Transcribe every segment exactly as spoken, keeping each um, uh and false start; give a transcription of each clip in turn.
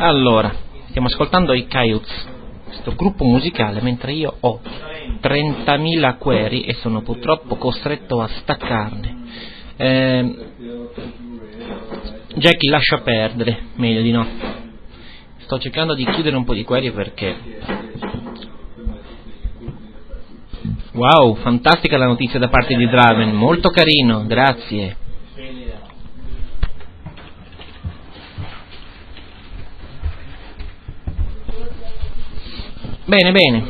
Allora, stiamo ascoltando i Coyotes, questo gruppo musicale, mentre io ho trentamila query e sono purtroppo costretto a staccarne. Eh, Jackie, lascia perdere, meglio di no. Sto cercando di chiudere un po' di query perché... Wow, fantastica la notizia da parte di Draven, molto carino, grazie. Bene, bene.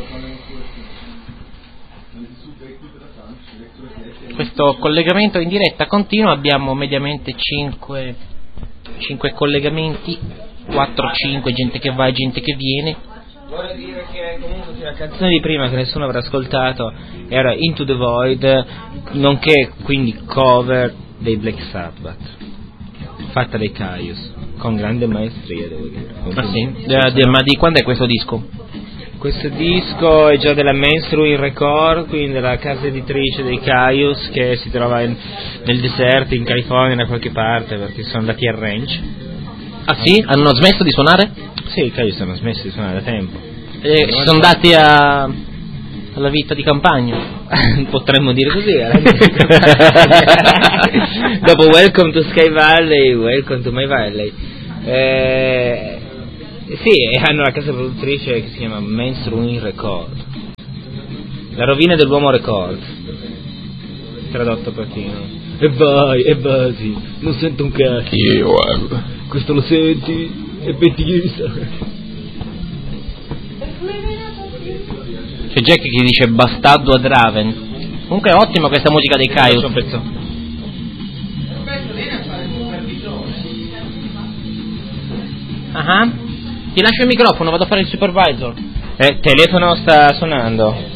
Questo collegamento in diretta continua, abbiamo mediamente cinque, cinque collegamenti, quattro cinque, gente che va e gente che viene. Vorrei dire che comunque la canzone di prima che nessuno avrà ascoltato era Into the Void, nonché quindi cover dei Black Sabbath, fatta dai Caius, con grande maestria, devo dire. Ah sì? De, de, ma di quando è questo disco? Questo disco è già della Mainstream Record, quindi della casa editrice dei Caius, che si trova in, nel deserto, in California, da qualche parte, perché sono andati al ranch. Ah sì? Hanno smesso di suonare? Sì, i Caius hanno smesso di suonare da tempo. E si sono dati a... alla vita di campagna? Potremmo dire così. Dopo Welcome to Sky Valley, Welcome to My Valley. Eh... Sì, hanno la casa produttrice che si chiama Mainstream Record, la rovina dell'uomo record, tradotto a patino. E vai, e basi, non sento un cazzo. Io, questo lo senti? E pentista. C'è Jack che dice bastardo a Draven. Comunque è ottima questa musica dei Caius. Un pezzo. Ah, ti lascio il microfono, vado a fare il supervisor. Eh, telefono sta suonando.